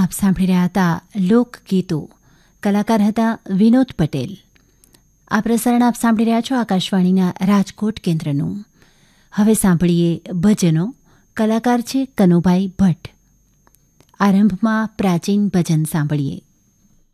આપ સાંભળી રહ્યા હતા લોકગીતો. કલાકાર હતા વિનોદ પટેલ. આ પ્રસારણ આપ સાંભળી રહ્યા છો આકાશવાણીના રાજકોટ કેન્દ્રનું. હવે સાંભળીએ ભજનો. કલાકાર છે કનુભાઈ ભટ્ટ. આરંભમાં પ્રાચીન ભજન સાંભળીએ.